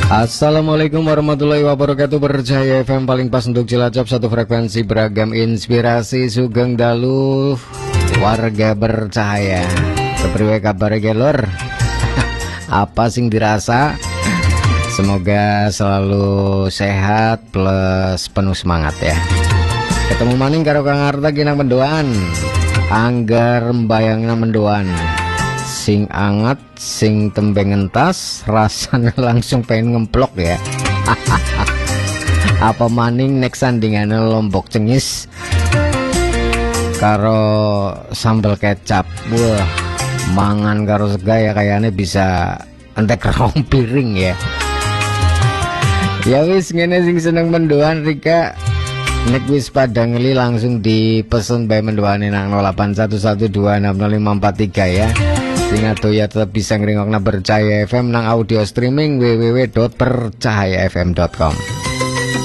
Assalamualaikum warahmatullahi wabarakatuh. Percaya FM paling pas untuk Cilacap, satu frekuensi beragam inspirasi. Sugeng dalu warga bercahaya. Kepriwe kabar gelor? Apa sing dirasa? Semoga selalu sehat plus penuh semangat ya. Ketemu maning karo Kang Arta kinang mendoan. Anggar mbayangna mendoan. Sing anget, sing tembeng entas, rasanya langsung pengen ngemplok ya. Apa maning next sandingan lombok cengis karo sambal kecap. Wah, mangan karo sega ya kayaknya bisa entek rong piring ya. Ya wis ngene sing seneng mendoan Rika. Nek wis padang ngeli langsung dipesen bae mendoane nang 0811260543 ya. Sing ado ya tetap bisa ngrungokna Percaya FM nang audio streaming www.percayafm.com.